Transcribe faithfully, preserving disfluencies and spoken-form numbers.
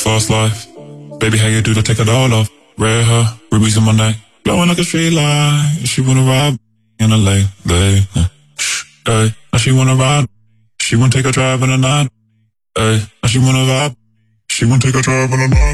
Fast life. Baby, how you do to take it all off? Red hair, rubies in my neck, blowing like a street light. She wanna ride in a late, late. Hey, now she wanna ride. She wanna take a drive in the night. Hey, now she wanna vibe. She wanna take a drive in the night.